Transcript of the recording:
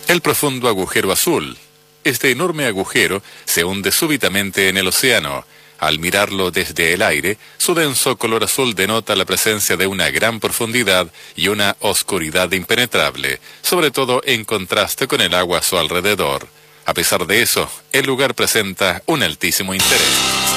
El profundo agujero azul. Este enorme agujero se hunde súbitamente en el océano. Al mirarlo desde el aire, su denso color azul denota la presencia de una gran profundidad y una oscuridad impenetrable, sobre todo en contraste con el agua a su alrededor. A pesar de eso, el lugar presenta un altísimo interés.